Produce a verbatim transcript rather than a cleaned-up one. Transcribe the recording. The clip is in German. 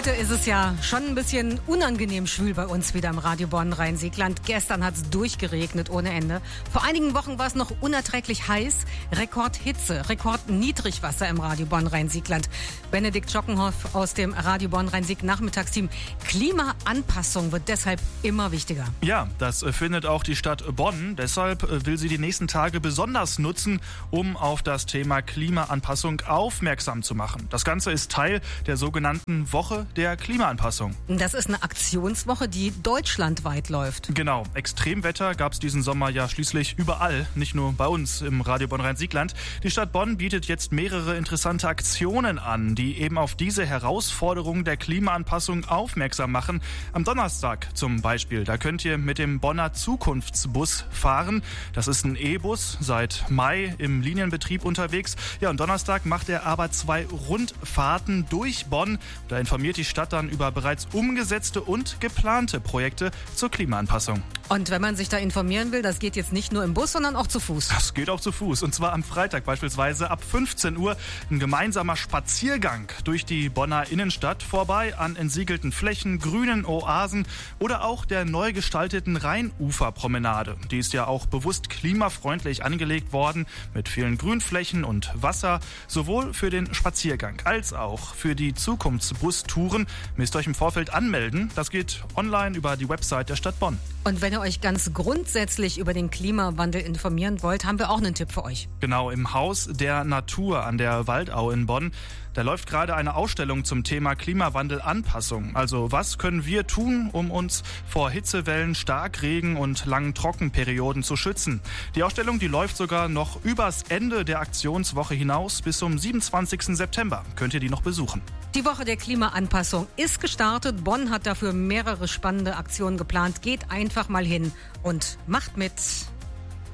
Heute ist es ja schon ein bisschen unangenehm schwül bei uns wieder im Radio Bonn-Rhein-Sieg-Land. Gestern hat es durchgeregnet ohne Ende. Vor einigen Wochen war es noch unerträglich heiß. Rekordhitze, Rekordniedrigwasser im Radio Bonn-Rhein-Sieg-Land. Benedikt Schockenhoff aus dem Radio Bonn-Rhein-Sieg-Nachmittagsteam. Klimaanpassung wird deshalb immer wichtiger. Ja, das findet auch die Stadt Bonn. Deshalb will sie die nächsten Tage besonders nutzen, um auf das Thema Klimaanpassung aufmerksam zu machen. Das Ganze ist Teil der sogenannten Woche der Klimaanpassung. Das ist eine Aktionswoche, die deutschlandweit läuft. Genau. Extremwetter gab es diesen Sommer ja schließlich überall, nicht nur bei uns im Radio Bonn-Rhein-Sieg-Land. Die Stadt Bonn bietet jetzt mehrere interessante Aktionen an, die eben auf diese Herausforderung der Klimaanpassung aufmerksam machen. Am Donnerstag zum Beispiel, da könnt ihr mit dem Bonner Zukunftsbus fahren. Das ist ein E-Bus, seit Mai im Linienbetrieb unterwegs. Ja, und Donnerstag macht er aber zwei Rundfahrten durch Bonn. Da informiert die Stadt dann über bereits umgesetzte und geplante Projekte zur Klimaanpassung. Und wenn man sich da informieren will, das geht jetzt nicht nur im Bus, sondern auch zu Fuß. Das geht auch zu Fuß. Und zwar am Freitag beispielsweise ab fünfzehn Uhr ein gemeinsamer Spaziergang durch die Bonner Innenstadt vorbei an entsiegelten Flächen, grünen Oasen oder auch der neu gestalteten Rheinuferpromenade. Die ist ja auch bewusst klimafreundlich angelegt worden mit vielen Grünflächen und Wasser, sowohl für den Spaziergang als auch für die Zukunftsbustouren. Müsst euch im Vorfeld anmelden. Das geht online über die Website der Stadt Bonn. Und wenn ihr euch ganz grundsätzlich über den Klimawandel informieren wollt, haben wir auch einen Tipp für euch. Genau, im Haus der Natur an der Waldau in Bonn. Da läuft gerade eine Ausstellung zum Thema Klimawandelanpassung. Also was können wir tun, um uns vor Hitzewellen, Starkregen und langen Trockenperioden zu schützen? Die Ausstellung, die läuft sogar noch übers Ende der Aktionswoche hinaus. Bis zum siebenundzwanzigsten September könnt ihr die noch besuchen. Die Woche der Klimaanpassung ist gestartet. Bonn hat dafür mehrere spannende Aktionen geplant. Geht einfach mal hin und macht mit.